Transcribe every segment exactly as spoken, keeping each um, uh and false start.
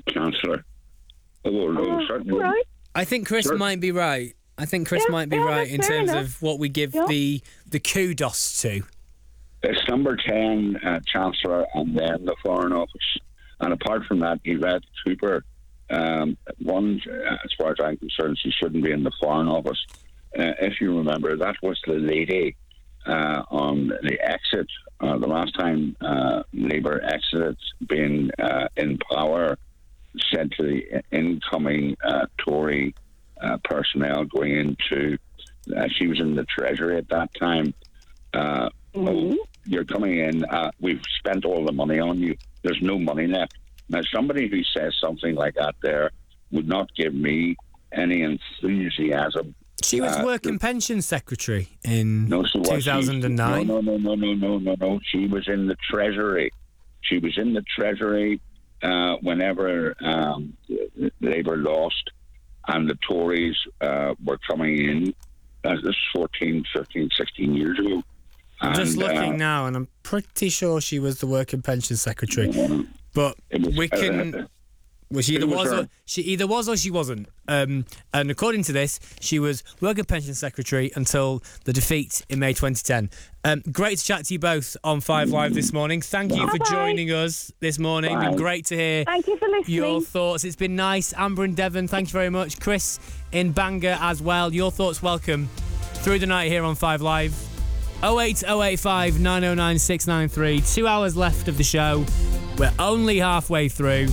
Chancellor. Oh, no, Oh, certainly. right. I think Chris Sure. might be right. I think Chris Yeah, might be yeah, right that's in fair terms enough. of what we give Yeah. the the kudos to. It's number ten, uh, Chancellor, and then the Foreign Office. And apart from that, he read Cooper. Um, one, uh, as far as I'm concerned, she shouldn't be in the Foreign Office. Uh, if you remember, that was the lady uh, on the exit. Uh, the last time uh, Labour exited being uh, in power, said to the incoming uh, Tory uh, personnel going into, uh, she was in the Treasury at that time, uh, Mhm. oh, you're coming in, uh, we've spent all the money on you, there's no money left. Now, somebody who says something like that there would not give me any enthusiasm. She was Uh, Work and Pension Secretary in No, she was. two thousand nine. No, no, no, no, no, no, no. She was in the Treasury. She was in the Treasury uh, whenever um, Labour lost and the Tories uh, were coming in. Uh, this is fourteen, fifteen, sixteen years ago. I'm just And, looking uh, now, and I'm pretty sure she was the Work and Pension Secretary. But it was, we can. uh, Well, she either it was was, her. or, she either was or she wasn't. Um, and according to this, she was Work and Pension Secretary until the defeat in May twenty ten. Um, great to chat to you both on Five Live this morning. Thank you for Bye-bye. joining us this morning. Bye. Been great to hear Thank you for listening. your thoughts. It's been nice. Amber and Devon, thank you very much. Chris in Bangor as well. Your thoughts welcome through the night here on Five Live. oh eight oh eight five nine oh nine six nine three. Two hours left of the show. We're only halfway through.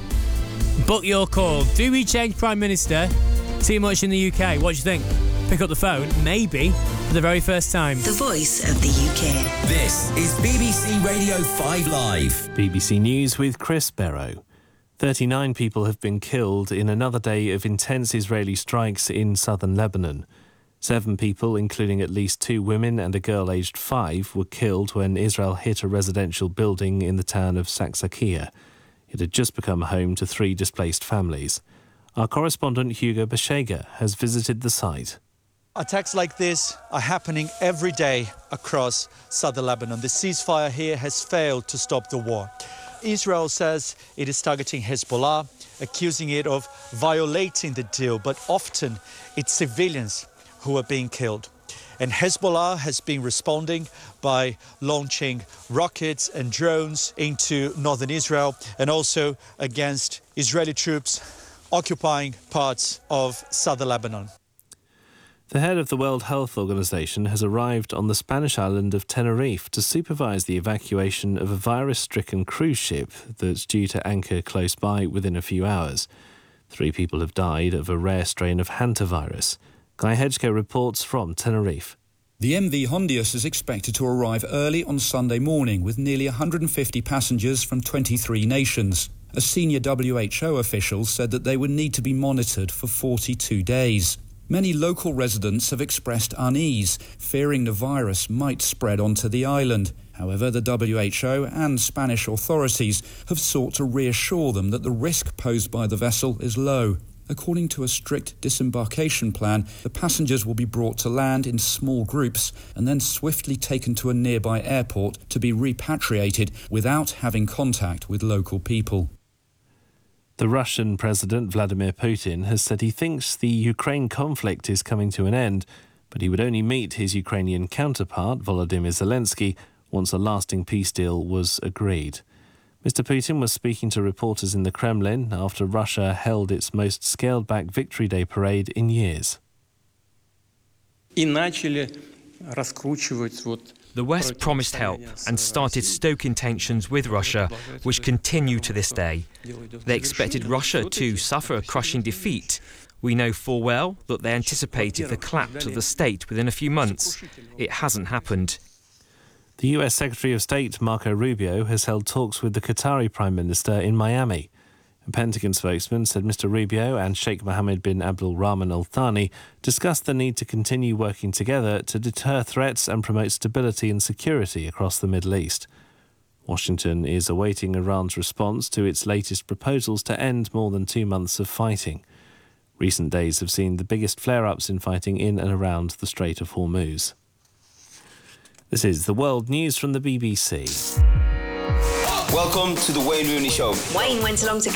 Book your call. Do we change Prime Minister too much in the U K? What do you think? Pick up the phone, maybe, for the very first time. The voice of the U K. This is B B C Radio five Live. B B C News with Chris Barrow. thirty-nine people have been killed in another day of intense Israeli strikes in southern Lebanon. Seven people, including at least two women and a girl aged five, were killed when Israel hit a residential building in the town of Saksakia. It had just become home to three displaced families. Our correspondent Hugo Bashega has visited the site. Attacks like this are happening every day across southern Lebanon. The ceasefire here has failed to stop the war. Israel says it is targeting Hezbollah, accusing it of violating the deal, but often it's civilians who are being killed. And Hezbollah has been responding by launching rockets and drones into northern Israel and also against Israeli troops occupying parts of southern Lebanon. The head of the World Health Organization has arrived on the Spanish island of Tenerife to supervise the evacuation of a virus-stricken cruise ship that's due to anchor close by within a few hours. Three people have died of a rare strain of hantavirus. Guy Hedgecoe reports from Tenerife. The M V Hondius is expected to arrive early on Sunday morning with nearly one hundred fifty passengers from twenty-three nations. A senior W H O official said that they would need to be monitored for forty-two days. Many local residents have expressed unease, fearing the virus might spread onto the island. However, the W H O and Spanish authorities have sought to reassure them that the risk posed by the vessel is low. According to a strict disembarkation plan, the passengers will be brought to land in small groups and then swiftly taken to a nearby airport to be repatriated without having contact with local people. The Russian President Vladimir Putin has said he thinks the Ukraine conflict is coming to an end, but he would only meet his Ukrainian counterpart, Volodymyr Zelensky, once a lasting peace deal was agreed. Mister Putin was speaking to reporters in the Kremlin after Russia held its most scaled-back Victory Day parade in years. The West promised help and started stoking tensions with Russia, which continue to this day. They expected Russia to suffer a crushing defeat. We know full well that they anticipated the collapse of the state within a few months. It hasn't happened. The U S Secretary of State Marco Rubio has held talks with the Qatari Prime Minister in Miami. A Pentagon spokesman said Mister Rubio and Sheikh Mohammed bin Abdul Rahman Al Thani discussed the need to continue working together to deter threats and promote stability and security across the Middle East. Washington is awaiting Iran's response to its latest proposals to end more than two months of fighting. Recent days have seen the biggest flare-ups in fighting in and around the Strait of Hormuz. This is the World News from the B B C. Welcome to the Wayne Rooney Show. Wayne went along to